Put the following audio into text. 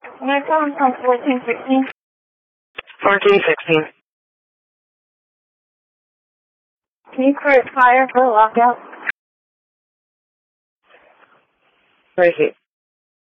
Am I calling from 1416? 1416. Can you create fire for a lockout? Tracy.